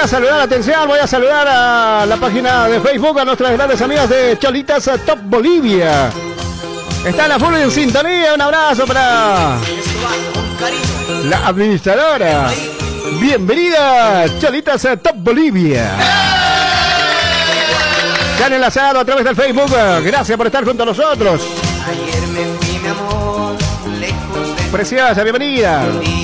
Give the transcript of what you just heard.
a saludar, atención, voy a saludar a la página de Facebook, a nuestras grandes amigas de Cholitas Top Bolivia. Están a full en sintonía, un abrazo para la administradora. Bienvenida, Cholitas Top Bolivia. Se han enlazado a través del Facebook, gracias por estar junto a nosotros. Ayer me fui, mi amor, lejos de... Preciosa, bienvenida.